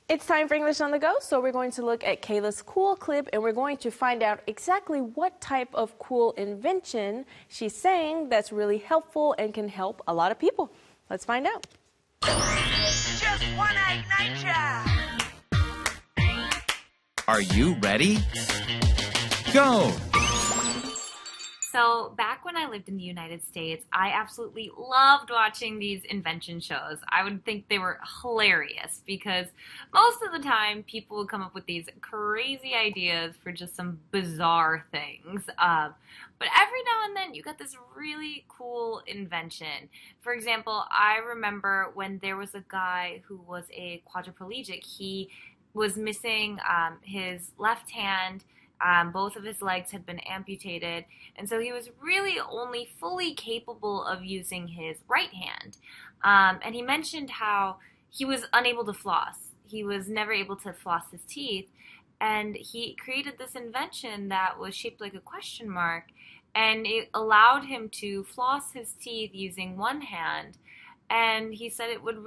It's time for English on the Go, so we're going to look at Kayla's cool clip and we're going to find out exactly what type of cool invention she's saying that's really helpful and can help a lot of people. Let's find out. Just wanna ignite ya! Are you ready? Go! So back when I lived in the United States, I absolutely loved watching these invention shows. I would think they were hilarious because most of the time people would come up with these crazy ideas for just some bizarre things. But every now and then you got this really cool invention. For example, I remember when there was a guy who was a quadriplegic. He was missing his left hand. Both of his legs had been amputated, and so he was really only fully capable of using his right hand. And he mentioned how he was unable to floss. He was never able to floss his teeth, and he created this invention that was shaped like a question mark, and it allowed him to floss his teeth using one hand, and he said it would